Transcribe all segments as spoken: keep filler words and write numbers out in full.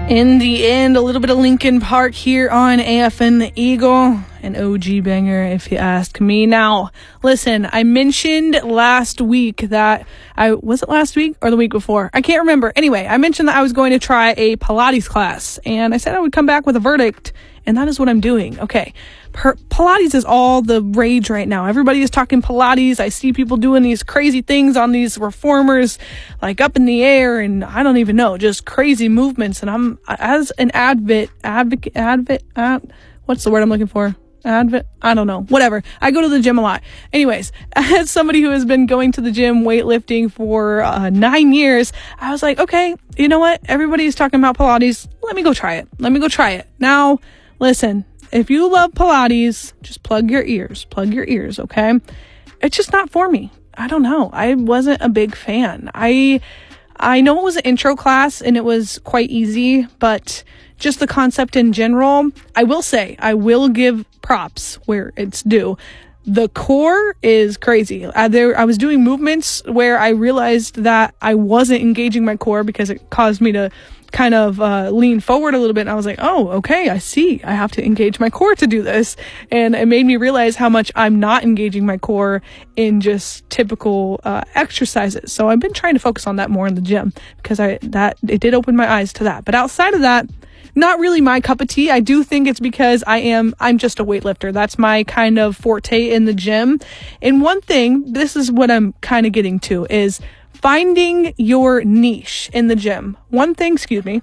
In the end, a little bit of Linkin Park here on A F N The Eagle, an O G banger if you ask me. Now, listen, I mentioned last week that I, was it last week or the week before? I can't remember. Anyway, I mentioned that I was going to try a Pilates class, and I said I would come back with a verdict, and that is what I'm doing. Okay. Per- Pilates is all the rage right now. Everybody is talking Pilates. I see people doing these crazy things on these reformers, like up in the air, and I don't even know, just crazy movements. And I'm, as an advocate, advocate, advocate, ad, what's the word I'm looking for? Advocate, I don't know, whatever. I go to the gym a lot. Anyways, as somebody who has been going to the gym weightlifting for uh, nine years, I was like, okay, you know what? Everybody's talking about Pilates. Let me go try it. Let me go try it. Now, listen. If you love Pilates, just plug your ears, plug your ears, okay? It's just not for me. I don't know. I wasn't a big fan. I, I know it was an intro class and it was quite easy, but just the concept in general, I will say, I will give props where it's due. The core is crazy. I, there, I was doing movements where I realized that I wasn't engaging my core because it caused me to kind of uh, lean forward a little bit. And I was like, oh, okay, I see. I have to engage my core to do this. And it made me realize how much I'm not engaging my core in just typical uh, exercises. So I've been trying to focus on that more in the gym because I that it did open my eyes to that. But outside of that, not really my cup of tea. I do think it's because I am, I'm just a weightlifter. That's my kind of forte in the gym. And one thing, this is what I'm kind of getting to, is finding your niche in the gym. One thing, excuse me.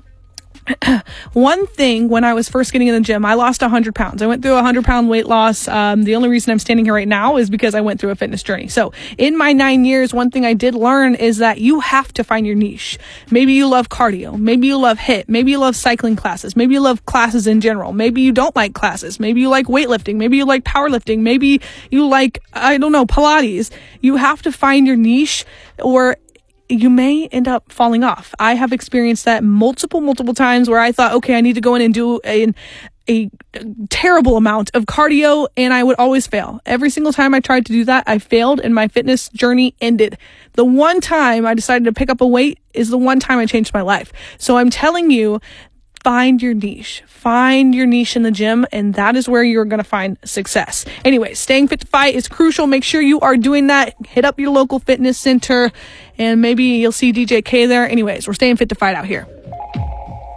One thing when I was first getting in the gym, I lost one hundred pounds. I went through a one hundred pound weight loss. Um, the only reason I'm standing here right now is because I went through a fitness journey. So in my nine years, one thing I did learn is that you have to find your niche. Maybe you love cardio. Maybe you love HIIT. Maybe you love cycling classes. Maybe you love classes in general. Maybe you don't like classes. Maybe you like weightlifting. Maybe you like powerlifting. Maybe you like, I don't know, Pilates. You have to find your niche, or you may end up falling off. I have experienced that multiple, multiple times where I thought, okay, I need to go in and do a, a terrible amount of cardio, and I would always fail. Every single time I tried to do that, I failed and my fitness journey ended. The one time I decided to pick up a weight is the one time I changed my life. So I'm telling you, find your niche. Find your niche in the gym, and that is where you're going to find success. Anyway, staying fit to fight is crucial. Make sure you are doing that. Hit up your local fitness center, and maybe you'll see D J K there. Anyways, we're staying fit to fight out here.